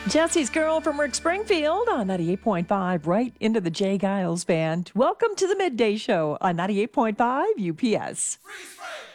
Jesse's Girl from Rick Springfield on 98.5, right into the Jay Giles Band. Welcome to the Midday Show on 98.5 UPS. Freeze frame!